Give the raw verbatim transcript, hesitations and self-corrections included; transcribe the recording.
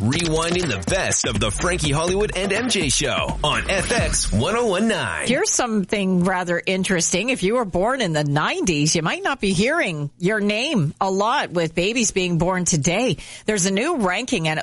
Rewinding the best of the Frankie Hollywood and M J Show on F X one oh one point nine. Here's something rather interesting. If you were born in the nineties, you might not be hearing your name a lot with babies being born today. There's a new ranking and